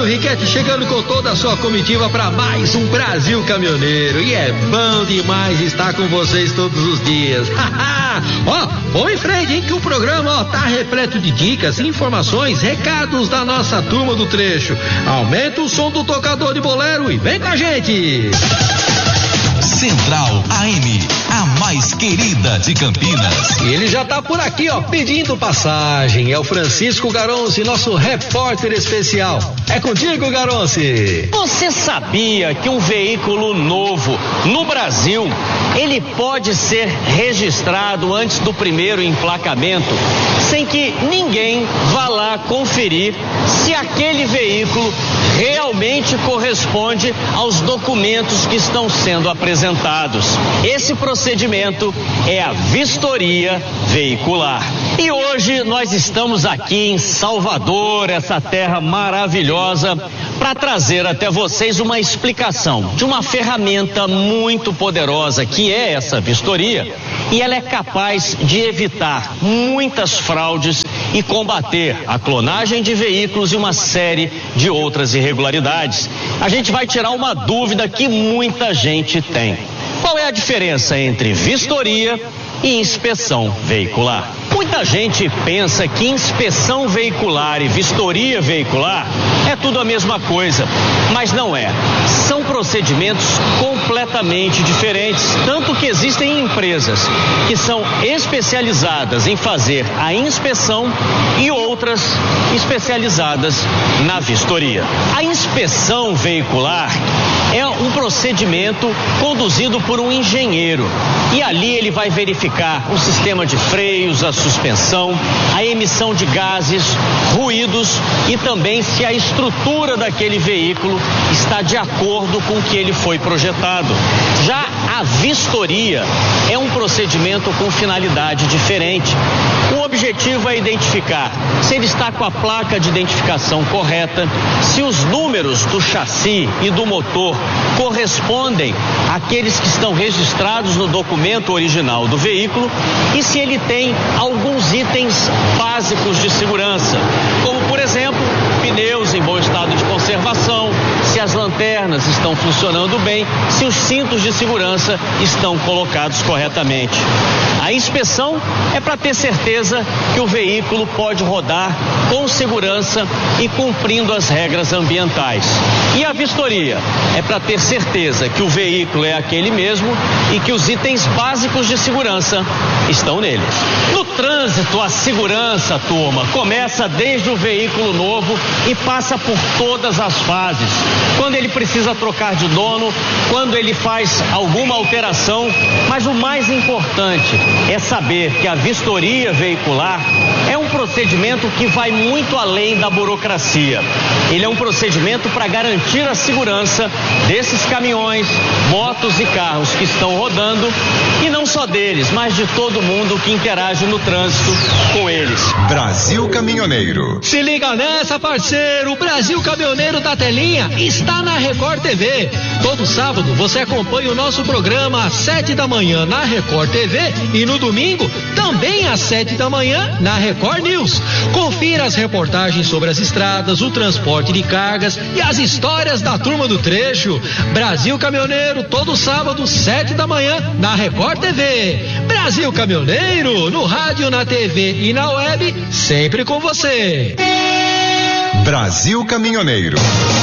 Fernando Riquetti chegando com toda a sua comitiva para mais um Brasil Caminhoneiro. E é bom demais estar com vocês todos os dias. Vamos em frente, hein, que o programa tá repleto de dicas, informações, recados da nossa turma do trecho. Aumenta o som do tocador de bolero e vem com a gente. Central AM, a mais querida de Campinas. E ele já tá por aqui, pedindo passagem. É o Francisco Garonce, nosso repórter especial. É contigo, Garonce. Você sabia que um veículo novo no Brasil, ele pode ser registrado antes do primeiro emplacamento, sem que ninguém vá lá conferir se aquele veículo realmente corresponde aos documentos que estão sendo apresentados. Esse procedimento é a vistoria veicular. E hoje nós estamos aqui em Salvador, essa terra maravilhosa, para trazer até vocês uma explicação de uma ferramenta muito poderosa que é essa vistoria, e ela é capaz de evitar muitas fraudes e combater a clonagem de veículos e uma série de outras irregularidades. A gente vai tirar uma dúvida que muita gente tem. Qual é a diferença entre vistoria e inspeção veicular? Muita gente pensa que inspeção veicular e vistoria veicular é tudo a mesma coisa, mas não é. São procedimentos completamente diferentes, tanto que existem empresas que são especializadas em fazer a inspeção e outras especializadas na vistoria. A inspeção veicular é um procedimento conduzido por um engenheiro e ali ele vai verificar o sistema de freios, a suspensão, a emissão de gases, ruídos e também se a estrutura daquele veículo está de acordo com o que ele foi projetado. Já a vistoria é um procedimento com finalidade diferente. O objetivo é identificar se ele está com a placa de identificação correta, se os números do chassi e do motor correspondem àqueles que estão registrados no documento original do veículo e se ele tem alguns itens básicos de segurança, como por exemplo, pneus em bom estado de conservação, se as lanternas estão funcionando bem, se os cintos de segurança estão colocados corretamente. A inspeção é para ter certeza que o veículo pode rodar com segurança e cumprindo as regras ambientais. E a vistoria é para ter certeza que o veículo é aquele mesmo e que os itens básicos de segurança estão nele. No trânsito, a segurança, turma, começa desde o veículo novo e passa por todas as fases. Quando ele precisa trocar de dono, quando ele faz alguma alteração, mas o mais importante é saber que a vistoria veicular é um procedimento que vai muito além da burocracia. Ele é um procedimento para garantir a segurança desses caminhões, motos e carros que estão rodando, e não só deles, mas de todo mundo que interage no trânsito com eles. Brasil Caminhoneiro. Se liga nessa, parceiro, o Brasil Caminhoneiro da telinha está na Record TV. Todo sábado você acompanha o nosso programa às 7 da manhã na Record TV e no domingo também às 7 da manhã na Record News. Confira as reportagens sobre as estradas, o transporte de cargas e as histórias da turma do trecho. Brasil Caminhoneiro, todo sábado, 7 da manhã na Record TV. Brasil Caminhoneiro, no rádio, na TV e na web, sempre com você. Brasil Caminhoneiro.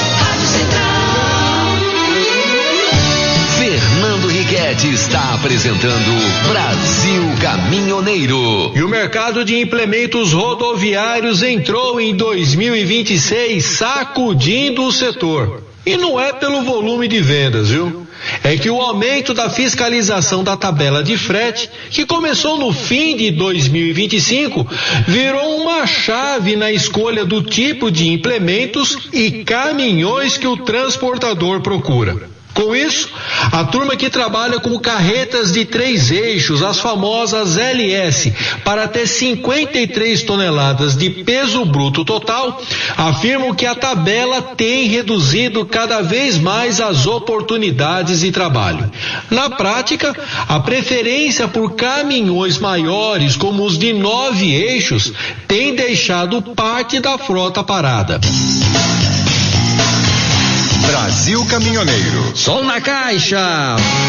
Fernando Riquetti está apresentando Brasil Caminhoneiro. E o mercado de implementos rodoviários entrou em 2026 sacudindo o setor. E não é pelo volume de vendas, viu? É que o aumento da fiscalização da tabela de frete, que começou no fim de 2025, virou uma chave na escolha do tipo de implementos e caminhões que o transportador procura. Com isso, a turma que trabalha com carretas de 3 eixos, as famosas LS, para ter 53 toneladas de peso bruto total, afirmam que a tabela tem reduzido cada vez mais as oportunidades de trabalho. Na prática, a preferência por caminhões maiores, como os de 9 eixos, tem deixado parte da frota parada. Brasil Caminhoneiro. Som na caixa.